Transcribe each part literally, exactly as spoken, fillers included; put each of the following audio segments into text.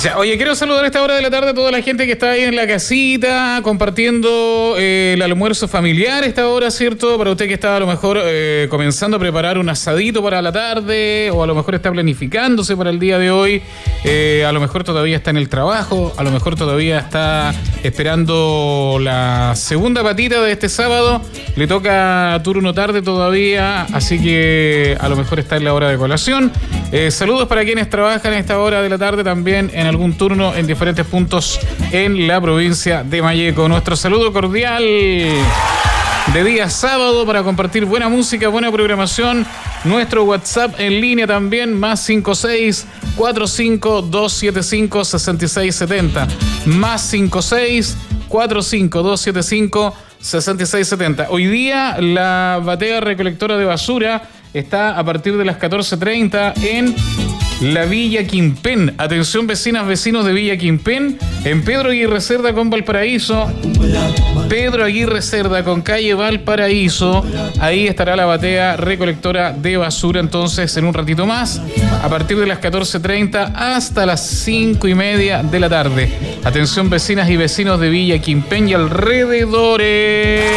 Ya, oye, quiero saludar a esta hora de la tarde a toda la gente que está ahí en la casita compartiendo eh, el almuerzo familiar a esta hora, ¿cierto? Para usted que está a lo mejor eh, comenzando a preparar un asadito para la tarde o a lo mejor está planificándose para el día de hoy, eh, a lo mejor todavía está en el trabajo, a lo mejor todavía está esperando la segunda patita de este sábado, le toca turno tarde todavía, así que a lo mejor está en la hora de colación. Eh, saludos para quienes trabajan a esta hora de la tarde también en algún turno en diferentes puntos en la provincia de Malleco. Nuestro saludo cordial de día sábado para compartir buena música, buena programación. Nuestro WhatsApp en línea también, más cinco seis cuatro cinco dos siete cinco seis seis siete cero. Más cinco seis cuatro cinco dos siete cinco seis seis siete cero. Hoy día la batea recolectora de basura está a partir de las catorce treinta en la Villa Quimpén. Atención vecinas, vecinos de Villa Quimpén, en Pedro Aguirre Cerda con Valparaíso. Pedro Aguirre Cerda con calle Valparaíso. Ahí estará la batea recolectora de basura entonces en un ratito más, a partir de las catorce treinta hasta las cinco y media de la tarde. Atención vecinas y vecinos de Villa Quimpén y alrededores.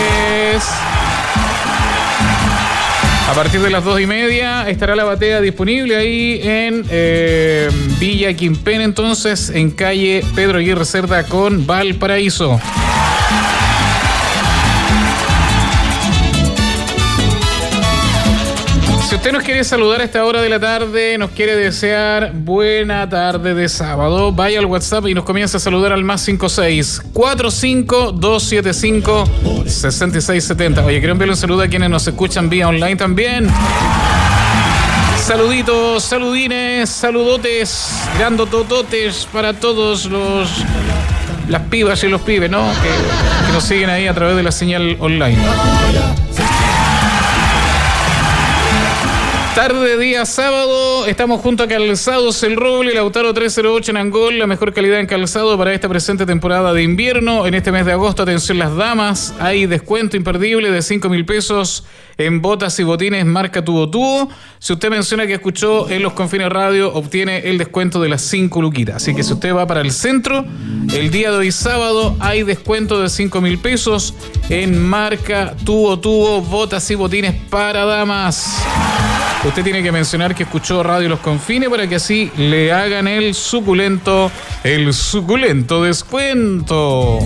A partir de las dos y media estará la batea disponible ahí en eh, Villa Quimpén, entonces en calle Pedro Aguirre Cerda con Valparaíso. Si usted nos quiere saludar a esta hora de la tarde, nos quiere desear buena tarde de sábado, vaya al WhatsApp y nos comienza a saludar al más cinco seis cuatro cinco dos siete cinco seis seis siete cero. Oye, quiero enviarle un saludo a quienes nos escuchan vía online también. Saluditos, saludines, saludotes, grandotototes para todos los las pibas y los pibes, ¿no? Que, que nos siguen ahí a través de la señal online. Tarde de día sábado, estamos junto a Calzados El Roble, Lautaro trescientos ocho en Angol, la mejor calidad en calzado para esta presente temporada de invierno. En este mes de agosto, atención las damas, hay descuento imperdible de cinco mil pesos en botas y botines marca Tubo Tubo. Si usted menciona que escuchó en Los Confines Radio, obtiene el descuento de las cinco luquitas. Así que si usted va para el centro, el día de hoy sábado hay descuento de cinco mil pesos en marca Tubo Tubo, botas y botines para damas. Usted tiene que mencionar que escuchó Radio Los Confines para que así le hagan el suculento, el suculento descuento.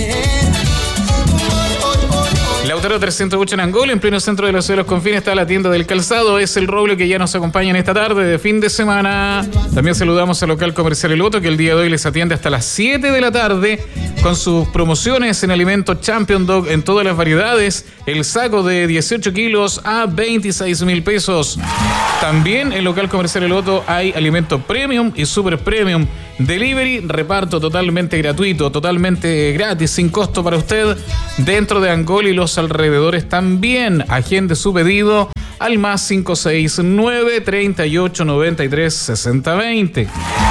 Lautaro trescientos ocho en Angol, en pleno centro de la ciudad de Los Confines, está la tienda del calzado. Es El Roble que ya nos acompaña en esta tarde de fin de semana. También saludamos al local comercial El Otto, que el día de hoy les atiende hasta las siete de la tarde con sus promociones en alimentos Champion Dog en todas las variedades. El saco de dieciocho kilos a veintiséis mil pesos. También en local comercial El Otto hay alimento premium y super premium. Delivery, reparto totalmente gratuito, totalmente gratis, sin costo para usted dentro de Angol y los alrededores también. Agende su pedido al más cinco seis nueve treinta y ocho noventa y tres sesenta veinte.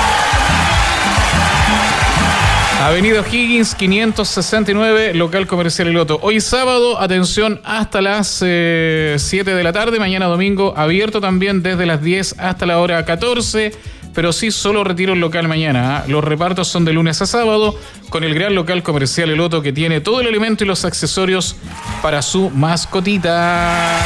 Avenida O'Higgins quinientos sesenta y nueve, local comercial El Otto. Hoy sábado, atención, hasta las eh, siete de la tarde. Mañana domingo, abierto también desde las diez hasta la hora catorce. Pero sí, solo retiro el local mañana, ¿eh? Los repartos son de lunes a sábado con el gran local comercial El Otto, que tiene todo el alimento y los accesorios para su mascotita.